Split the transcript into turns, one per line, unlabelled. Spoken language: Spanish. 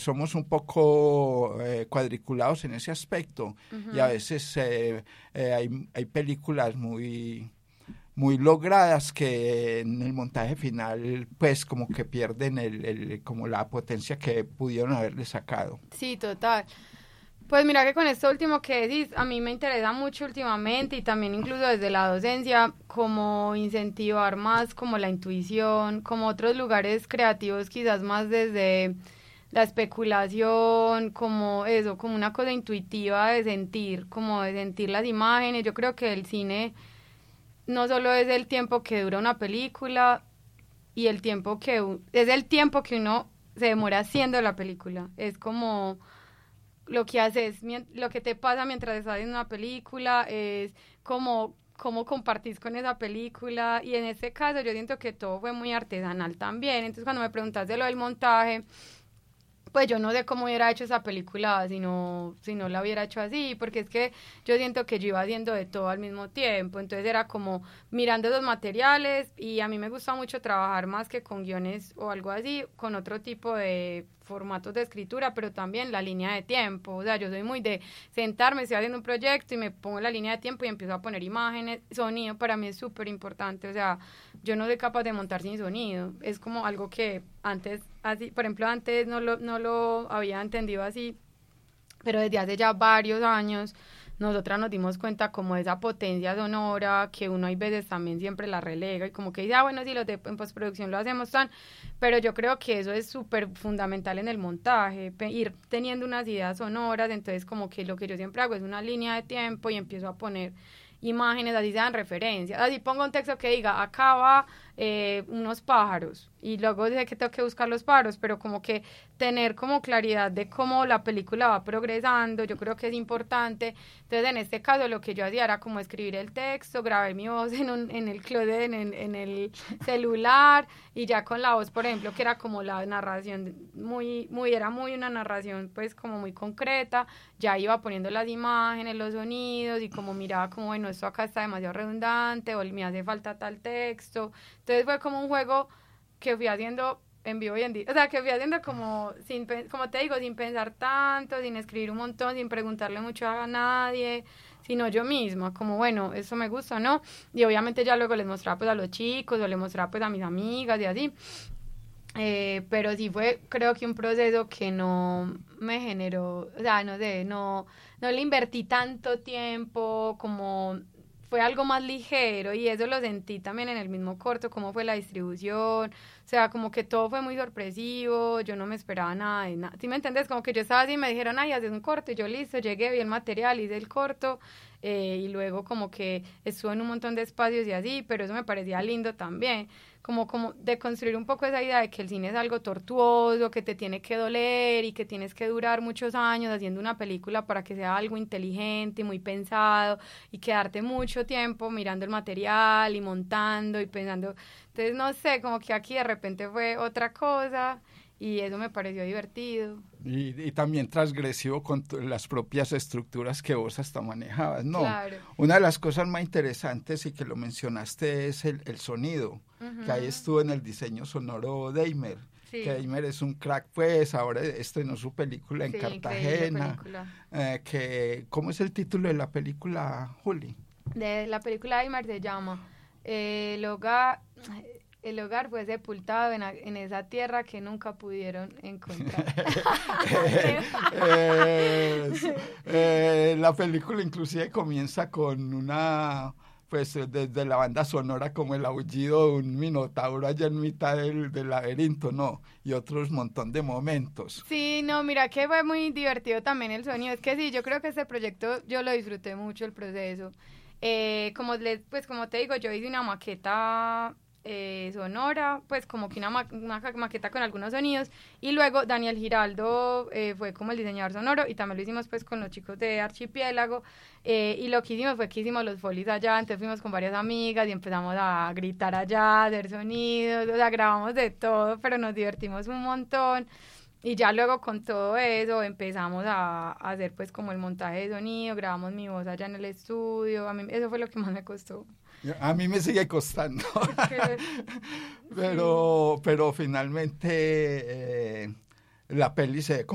somos un poco cuadriculados en ese aspecto, y a veces hay películas muy logradas que en el montaje final pues como que pierden como la potencia que pudieron haberle sacado.
Sí, total. Pues mira que con esto último que decís, a mí me interesa mucho últimamente y también incluso desde la docencia, como incentivar más como la intuición, como otros lugares creativos quizás más desde la especulación, como eso, como una cosa intuitiva de sentir, como de sentir las imágenes. Yo creo que el cine no solo es el tiempo que dura una película y el tiempo es el tiempo que uno se demora haciendo la película, es como lo que haces, lo que te pasa mientras estás viendo una película, es cómo compartís con esa película, y en este caso yo siento que todo fue muy artesanal también. Entonces cuando me preguntas de lo del montaje, pues yo no sé cómo hubiera hecho esa película si no la hubiera hecho así, porque es que yo siento que yo iba haciendo de todo al mismo tiempo, entonces era como mirando los materiales, y a mí me gusta mucho trabajar más que con guiones o algo así, con otro tipo de formatos de escritura, pero también la línea de tiempo. O sea, yo soy muy de sentarme, estoy haciendo un proyecto y me pongo la línea de tiempo y empiezo a poner imágenes, sonido para mí es súper importante. O sea, yo no soy capaz de montar sin sonido, es como algo que antes, así, por ejemplo, antes no lo había entendido así, pero desde hace ya varios años nosotras nos dimos cuenta como de esa potencia sonora que uno hay veces también siempre la relega y como que dice, bueno, sí, en postproducción lo hacemos tan, pero yo creo que eso es súper fundamental en el montaje, ir teniendo unas ideas sonoras. Entonces como que lo que yo siempre hago es una línea de tiempo y empiezo a poner imágenes, así sean referencias, así pongo un texto que diga, acá va unos pájaros, y luego sé que tengo que buscar los pájaros, pero como que tener como claridad de cómo la película va progresando, yo creo que es importante. Entonces en este caso lo que yo hacía era como escribir el texto, grabé mi voz en el closet, en el celular, y ya con la voz, por ejemplo, que era como la narración era muy una narración pues como muy concreta, ya iba poniendo las imágenes, los sonidos, y como miraba como, bueno, esto acá está demasiado redundante, o me hace falta tal texto. Entonces fue como un juego que fui haciendo en vivo y en directo, o sea, que fui haciendo como, como te digo, sin pensar tanto, sin escribir un montón, sin preguntarle mucho a nadie, sino yo misma, como, bueno, eso me gusta, ¿no? Y obviamente ya luego les mostraba pues a los chicos, o les mostraba pues a mis amigas y así, pero sí fue, creo que un proceso que no me generó, o sea, no sé, no le invertí tanto tiempo, como fue algo más ligero, y eso lo sentí también en el mismo corto, cómo fue la distribución. O sea, como que todo fue muy sorpresivo, yo no me esperaba nada de nada, ¿sí me entendés? Como que yo estaba así y me dijeron, ay, haces un corto, y yo listo, llegué, vi el material, hice el corto, y luego como que estuve en un montón de espacios y así, pero eso me parecía lindo también, como de construir un poco esa idea de que el cine es algo tortuoso, que te tiene que doler y que tienes que durar muchos años haciendo una película para que sea algo inteligente, muy pensado, y quedarte mucho tiempo mirando el material y montando y pensando. Entonces, no sé, como que aquí de repente fue otra cosa y eso me pareció divertido.
Y también transgresivo con las propias estructuras que vos hasta manejabas, ¿no?
Claro.
Una de las cosas más interesantes, y que lo mencionaste, es el sonido, que ahí estuvo en el diseño sonoro Deimer,
Sí.
que Deimer es un crack, pues ahora estrenó su película en Cartagena. Película. ¿Cómo es el título de la película, Juli?
De la película Deimer se llama El hogar fue sepultado en esa tierra que nunca pudieron encontrar.
La película inclusive comienza con una, pues desde la banda sonora, como el aullido de un minotauro allá en mitad del laberinto, ¿no? Y otros montón de momentos.
Sí, no, mira que fue muy divertido también el sonido. Es que sí, yo creo que este proyecto yo lo disfruté mucho, el proceso. Como te digo, yo hice una maqueta sonora, pues como que una maqueta con algunos sonidos, y luego Daniel Giraldo fue como el diseñador sonoro, y también lo hicimos pues con los chicos de Archipiélago, y lo que hicimos fue que hicimos los folies allá. Entonces fuimos con varias amigas y empezamos a gritar allá, a hacer sonidos, o sea, grabamos de todo, pero nos divertimos un montón. Y ya luego con todo eso empezamos a hacer pues como el montaje de sonido, grabamos mi voz allá en el estudio. A mí eso fue lo que más me costó.
A mí me sigue costando. Pero finalmente la peli se ve